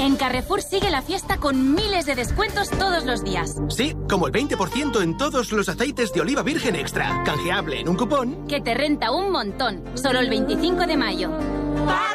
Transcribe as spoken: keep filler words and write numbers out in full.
En Carrefour sigue la fiesta con miles de descuentos todos los días. Sí, como el veinte por ciento en todos los aceites de oliva virgen extra. Canjeable en un cupón. Que te renta un montón. Solo el veinticinco de mayo. Para